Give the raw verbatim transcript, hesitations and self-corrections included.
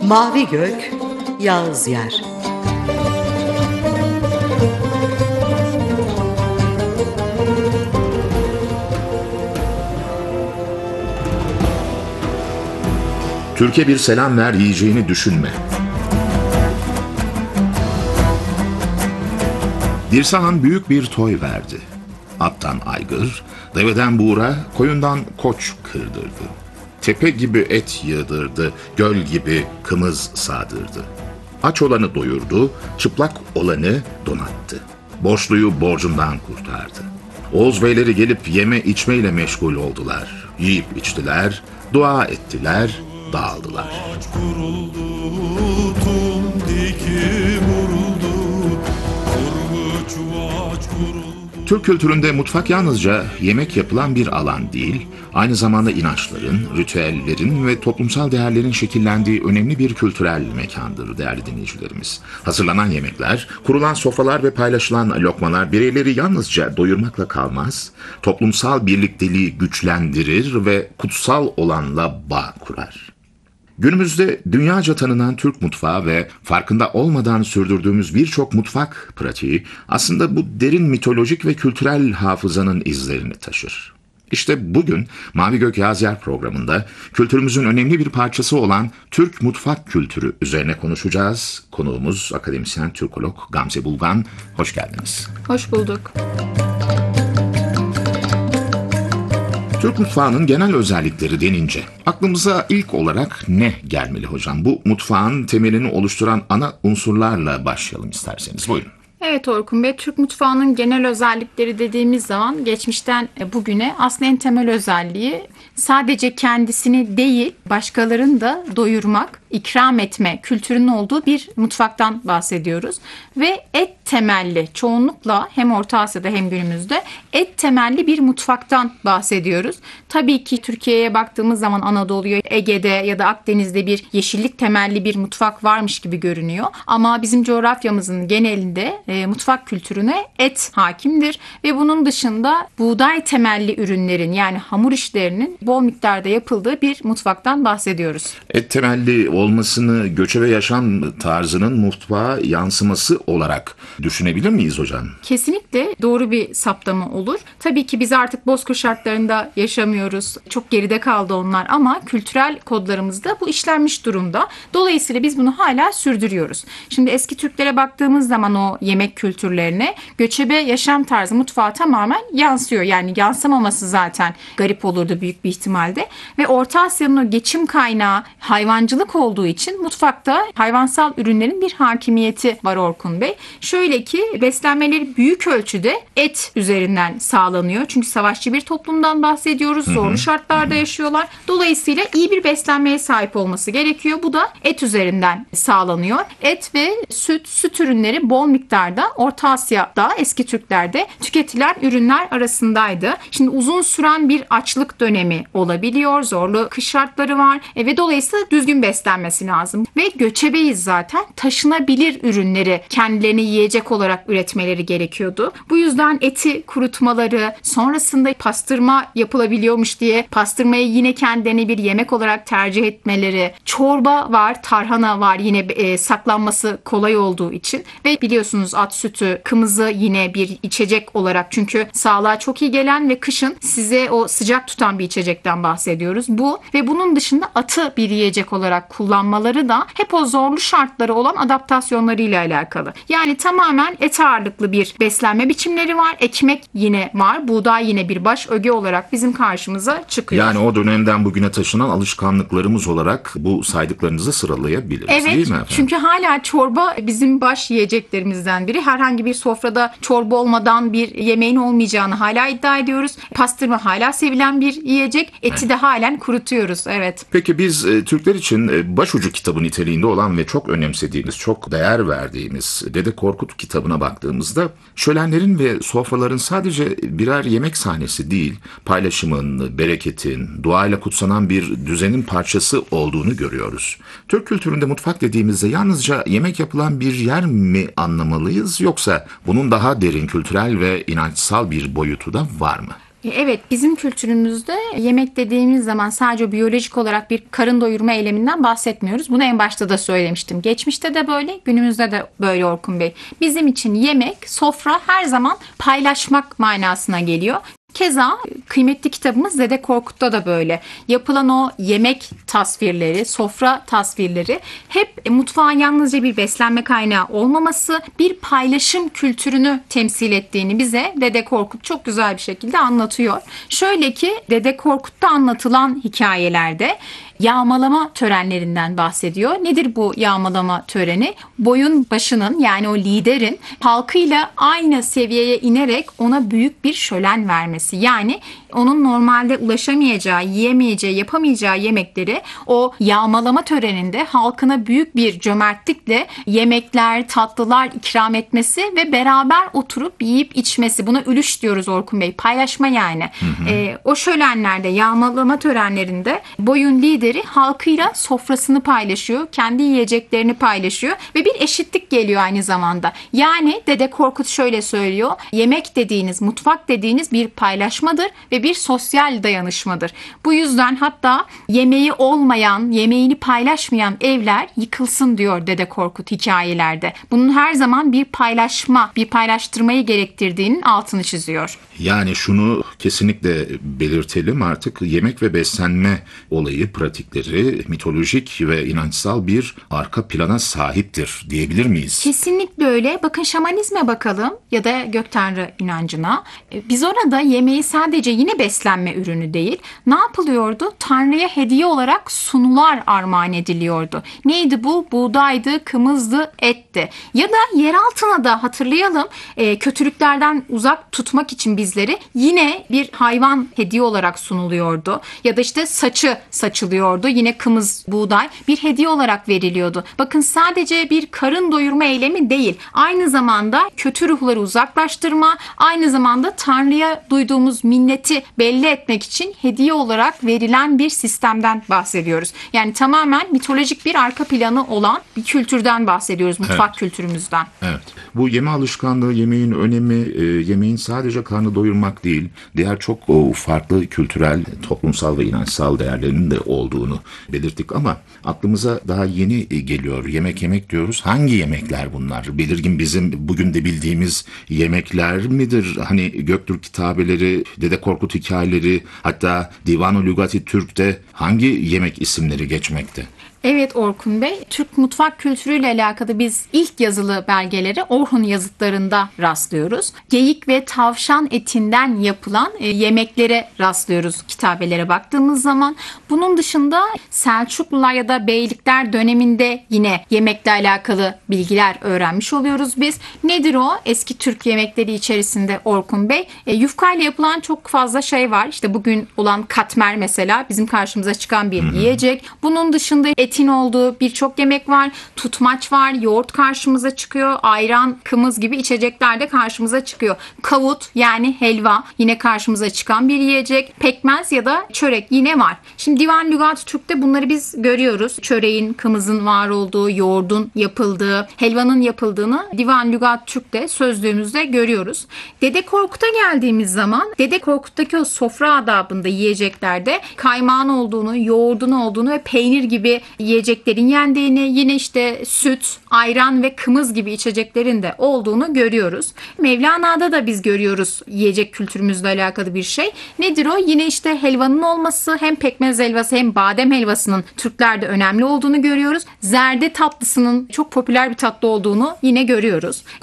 Mavi gök, yağız yer. Türkiye bir selam ver yiyeceğini düşünme. Dirsahan büyük bir toy verdi. Attan aygır, deveden buğra, koyundan koç kırdırdı. Tepe gibi et yığdırdı, göl gibi kımız sağdırdı. Aç olanı doyurdu, çıplak olanı donattı. Borçluyu borcundan kurtardı. Oğuz beyleri gelip yeme içmeyle meşgul oldular. Yiyip içtiler, dua ettiler, dağıldılar. Ağaç kuruldu, tum diki vuruldu, kurgu çuvaç kuruldu. Türk kültüründe mutfak yalnızca yemek yapılan bir alan değil, aynı zamanda inançların, ritüellerin ve toplumsal değerlerin şekillendiği önemli bir kültürel mekandır değerli dinleyicilerimiz. Hazırlanan yemekler, kurulan sofralar ve paylaşılan lokmalar bireyleri yalnızca doyurmakla kalmaz, toplumsal birlikteliği güçlendirir ve kutsal olanla bağ kurar. Günümüzde dünyaca tanınan Türk mutfağı ve farkında olmadan sürdürdüğümüz birçok mutfak pratiği aslında bu derin mitolojik ve kültürel hafızanın izlerini taşır. İşte bugün Mavi Gök Yağız Yer programında kültürümüzün önemli bir parçası olan Türk mutfak kültürü üzerine konuşacağız. Konuğumuz akademisyen Türkolog Gamze Bulgan. Hoş geldiniz. Hoş bulduk. Türk mutfağının genel özellikleri denince aklımıza ilk olarak ne gelmeli hocam? Bu mutfağın temelini oluşturan ana unsurlarla başlayalım isterseniz. Buyurun. Evet Orkun Bey, Türk mutfağının genel özellikleri dediğimiz zaman geçmişten bugüne aslında en temel özelliği sadece kendisini değil başkalarını da doyurmak, ikram etme kültürünün olduğu bir mutfaktan bahsediyoruz. Ve et temelli, çoğunlukla hem Orta Asya'da hem günümüzde et temelli bir mutfaktan bahsediyoruz. Tabii ki Türkiye'ye baktığımız zaman Anadolu'ya, Ege'de ya da Akdeniz'de bir yeşillik temelli bir mutfak varmış gibi görünüyor. Ama bizim coğrafyamızın genelinde e, mutfak kültürüne et hakimdir. Ve bunun dışında buğday temelli ürünlerin yani hamur işlerinin bol miktarda yapıldığı bir mutfaktan bahsediyoruz. Et temelli olmasını göçebe yaşam tarzının mutfağa yansıması olarak düşünebilir miyiz hocam? Kesinlikle doğru bir saptama olur. Tabii ki biz artık bozkır şartlarında yaşamıyoruz. Çok geride kaldı onlar ama kültürel kodlarımızda bu işlenmiş durumda. Dolayısıyla biz bunu hala sürdürüyoruz. Şimdi eski Türklere baktığımız zaman o yemek kültürlerine göçebe yaşam tarzı mutfağa tamamen yansıyor. Yani yansımaması zaten garip olurdu büyük bir ihtimalde. Ve Orta Asya'nın o geçim kaynağı hayvancılık olduğu için mutfakta hayvansal ürünlerin bir hakimiyeti var Orkun Bey. Şöyle ki beslenmeleri büyük ölçüde et üzerinden sağlanıyor. Çünkü savaşçı bir toplumdan bahsediyoruz. Zorlu şartlarda yaşıyorlar. Dolayısıyla iyi bir beslenmeye sahip olması gerekiyor. Bu da et üzerinden sağlanıyor. Et ve süt, süt ürünleri bol miktarda Orta Asya'da eski Türklerde tüketilen ürünler arasındaydı. Şimdi uzun süren bir açlık dönemi olabiliyor. Zorlu kış şartları var. E ve dolayısıyla düzgün beslenmesi lazım. Ve göçebeyiz zaten. Taşınabilir ürünleri kendilerini yiyecek olarak üretmeleri gerekiyordu. Bu yüzden eti kurutmaları, sonrasında pastırma yapılabiliyormuş diye pastırmayı yine kendilerine bir yemek olarak tercih etmeleri. Çorba var, tarhana var yine e, saklanması kolay olduğu için. Ve biliyorsunuz at sütü, kımızı yine bir içecek olarak çünkü sağlığa çok iyi gelen ve kışın size o sıcak tutan bir içecekten bahsediyoruz. Bu ve bunun dışında atı bir yiyecek olarak kullanmaları da hep o zorlu şartları olan adaptasyonlarıyla alakalı. Yani tamamen et ağırlıklı bir beslenme biçimleri var. Ekmek yine var. Buğday yine bir baş öge olarak bizim karşımıza çıkıyor. Yani o dönemden bugüne taşınan alışkanlıklarımız olarak bu saydıklarınızı sıralayabiliriz evet, değil mi efendim? Çünkü hala çorba bizim baş yiyeceklerimizden biri. Herhangi bir sofrada çorba olmadan bir yemeğin olmayacağını hala iddia ediyoruz. Pastırma hala sevilen bir yiyecek. Eti evet. de halen kurutuyoruz. Evet. Peki biz e, Türkler için e, başucu kitabı niteliğinde olan ve çok önemsediğimiz, çok değer verdiğimiz Dede Korkut kitabına baktığımızda şölenlerin ve sofraların sadece birer yemek sahnesi değil, paylaşımın, bereketin, duayla kutsanan bir düzenin parçası olduğunu görüyoruz. Türk kültüründe mutfak dediğimizde yalnızca yemek yapılan bir yer mi anlamalıyız yoksa bunun daha derin kültürel ve inançsal bir boyutu da var mı? Evet, bizim kültürümüzde yemek dediğimiz zaman sadece biyolojik olarak bir karın doyurma eyleminden bahsetmiyoruz. Bunu en başta da söylemiştim. Geçmişte de böyle, günümüzde de böyle Orkun Bey. Bizim için yemek, sofra her zaman paylaşmak manasına geliyor. Keza kıymetli kitabımız Dede Korkut'ta da böyle. Yapılan o yemek tasvirleri, sofra tasvirleri hep mutfağın yalnızca bir beslenme kaynağı olmaması, bir paylaşım kültürünü temsil ettiğini bize Dede Korkut çok güzel bir şekilde anlatıyor. Şöyle ki Dede Korkut'ta anlatılan hikayelerde yağmalama törenlerinden bahsediyor. Nedir bu yağmalama töreni? Boyun başının, yani o liderin halkıyla aynı seviyeye inerek ona büyük bir şölen vermesi. Yani onun normalde ulaşamayacağı, yiyemeyeceği, yapamayacağı yemekleri o yağmalama töreninde halkına büyük bir cömertlikle yemekler, tatlılar ikram etmesi ve beraber oturup yiyip içmesi. Buna ülüş diyoruz Orkun Bey. Paylaşma yani. Hı hı. E, o şölenlerde, yağmalama törenlerinde boyun lideri halkıyla sofrasını paylaşıyor. Kendi yiyeceklerini paylaşıyor ve bir eşitlik geliyor aynı zamanda. Yani Dede Korkut şöyle söylüyor. Yemek dediğiniz, mutfak dediğiniz bir paylaşmadır ve bir sosyal dayanışmadır. Bu yüzden hatta yemeği olmayan, yemeğini paylaşmayan evler yıkılsın diyor Dede Korkut hikayelerde. Bunun her zaman bir paylaşma, bir paylaştırmayı gerektirdiğinin altını çiziyor. Yani şunu kesinlikle belirtelim, artık yemek ve beslenme olayı, pratikleri mitolojik ve inançsal bir arka plana sahiptir diyebilir miyiz? Kesinlikle öyle. Bakın şamanizme bakalım ya da gök tanrı inancına. Biz orada yemeği sadece yine beslenme ürünü değil, ne yapılıyordu? Tanrı'ya hediye olarak sunular armağan ediliyordu. Neydi bu? Buğdaydı, kımızdı, etti. Ya da yer altına da hatırlayalım, e, kötülüklerden uzak tutmak için bizleri yine bir hayvan hediye olarak sunuluyordu. Ya da işte saçı saçılıyordu. Yine kımız, buğday bir hediye olarak veriliyordu. Bakın sadece bir karın doyurma eylemi değil. Aynı zamanda kötü ruhları uzaklaştırma, aynı zamanda Tanrı'ya duyduğumuz minneti belli etmek için hediye olarak verilen bir sistemden bahsediyoruz. Yani tamamen mitolojik bir arka planı olan bir kültürden bahsediyoruz, mutfak evet. kültürümüzden. Evet. Bu yeme alışkanlığı, yemeğin önemi, e, yemeğin sadece karnı doyurmak değil, diğer çok o, farklı kültürel, toplumsal ve inançsal değerlerinin de olduğunu belirttik ama aklımıza daha yeni geliyor. Yemek yemek diyoruz. Hangi yemekler bunlar? Belirgin bizim bugün de bildiğimiz yemekler midir? Hani Göktürk kitabeleri, Dede Korkut hikayeleri, hatta Divan-ı Lügati Türk'te hangi yemek isimleri geçmekte? Evet Orkun Bey, Türk mutfak kültürüyle alakalı biz ilk yazılı belgeleri Orhun yazıtlarında rastlıyoruz. Geyik ve tavşan etinden yapılan e, yemeklere rastlıyoruz kitabelere baktığımız zaman. Bunun dışında Selçuklular ya da Beylikler döneminde yine yemekle alakalı bilgiler öğrenmiş oluyoruz biz. Nedir o? Eski Türk yemekleri içerisinde Orkun Bey, e, yufkayla yapılan çok fazla şey var. İşte bugün olan katmer mesela bizim karşımıza çıkan bir yiyecek. Bunun dışında et etin olduğu birçok yemek var. Tutmaç var, yoğurt karşımıza çıkıyor. Ayran, kımız gibi içecekler de karşımıza çıkıyor. Kavut yani helva yine karşımıza çıkan bir yiyecek. Pekmez ya da çörek yine var. Şimdi Divan Lügat Türk'te bunları biz görüyoruz. Çöreğin, kımızın var olduğu, yoğurdun yapıldığı, helvanın yapıldığını Divan Lügat Türk'te sözlüğümüzde görüyoruz. Dede Korkut'a geldiğimiz zaman Dede Korkut'taki o sofra adabında yiyeceklerde kaymağın olduğunu, yoğurdun olduğunu ve peynir gibi yiyeceklerin yendiğini, yine işte süt, ayran ve kımız gibi içeceklerin de olduğunu görüyoruz. Mevlana'da da biz görüyoruz yiyecek kültürümüzle alakalı bir şey. Nedir o? Yine işte helvanın olması, hem pekmez helvası hem badem helvasının Türklerde önemli olduğunu görüyoruz. Zerde tatlısının çok popüler bir tatlı olduğunu yine görüyoruz.